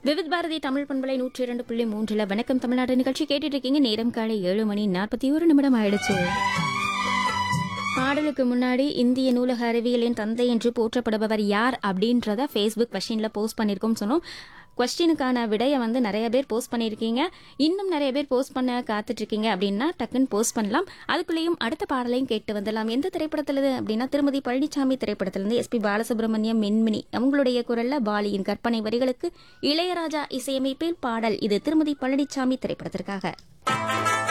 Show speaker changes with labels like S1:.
S1: விவித் பாரதி தமிழ் பண்பலை 102.3 வணக்கம் தமிழ்நாடு நிகழ்ச்சி கேட்டுட்டு இருக்கீங்க. நேரம் காலை 7:41 ஆயிடுச்சு. பாடலுக்கு முன்னாடி இந்திய நூலக அறிவியலின் தந்தை என்று போற்றப்படுபவர் யார் அப்படின்றத ஃபேஸ்புக் கொஸ்டின்ல போஸ்ட் பண்ணியிருக்கோம் சொன்னோம். கொஸ்டினுக்கான விடையை நிறைய பேர் போஸ்ட் பண்ணியிருக்கீங்க. இன்னும் நிறைய பேர் போஸ்ட் பண்ண காத்துட்டு இருக்கீங்க அப்படின்னா டக்குன்னு போஸ்ட் பண்ணலாம். அதுக்குள்ளேயும் அடுத்த பாடலையும் கேட்டு வந்துடலாம். எந்த திரைப்படத்திலிருந்து அப்படின்னா திருமதி பழனிசாமி திரைப்படத்திலிருந்து எஸ்பி பாலசுப்ரமணியம் மின்மினி அவங்களுடைய குரல்ல பாலியின் கற்பனை வரிகளுக்கு இளையராஜா இசையமைப்பில் பாடல். இது திருமதி பழனிசாமி திரைப்படத்திற்காக.